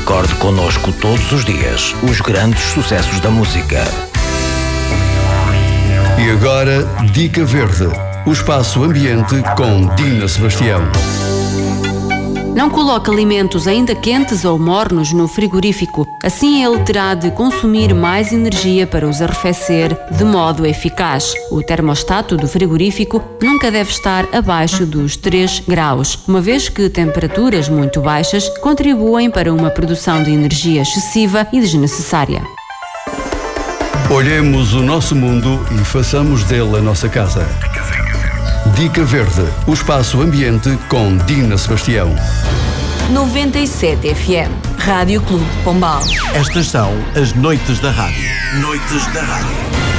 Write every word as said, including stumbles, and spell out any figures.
Recorde connosco todos os dias os grandes sucessos da música. E agora, Dica Verde, o espaço ambiente com Dina Sebastião. Não coloque alimentos ainda quentes ou mornos no frigorífico. Assim ele terá de consumir mais energia para os arrefecer de modo eficaz. O termostato do frigorífico nunca deve estar abaixo dos três graus, uma vez que temperaturas muito baixas contribuem para uma produção de energia excessiva e desnecessária. Olhemos o nosso mundo e façamos dele a nossa casa. Dica Verde, o espaço ambiente com Dina Sebastião. noventa e sete F M, Rádio Clube de Pombal. Estas são as Noites da Rádio. Noites da Rádio.